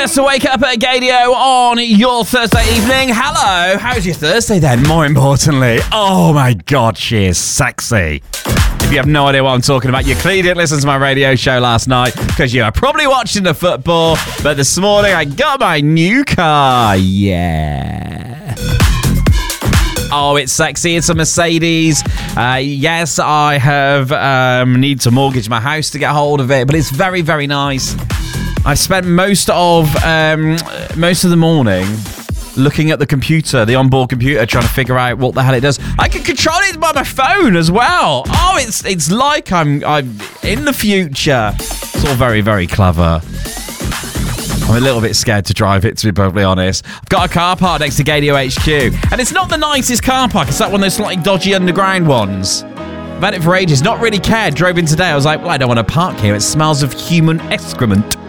Just to wake up at Gadio on your Thursday evening. Hello, how's your Thursday then? More importantly, oh my God, she is sexy. If you have no idea what I'm talking about, you clearly didn't listen to my radio show last night because you are probably watching the football. But this morning I got my new car. Yeah. Oh, it's sexy. It's a Mercedes. Yes, I have need to mortgage my house to get hold of it, but it's very, very nice. I've spent most of the morning looking at the computer, the onboard computer, trying to figure out what the hell it does. I can control it by my phone as well. Oh, it's like I'm in the future. It's all very, very clever. I'm a little bit scared to drive it, to be perfectly honest. I've got a car park next to Gadio HQ, and it's not the nicest car park. It's like one of those slightly dodgy underground ones. I've had it for ages, not really cared. Drove in today, I was like, well, I don't want to park here. It smells of human excrement.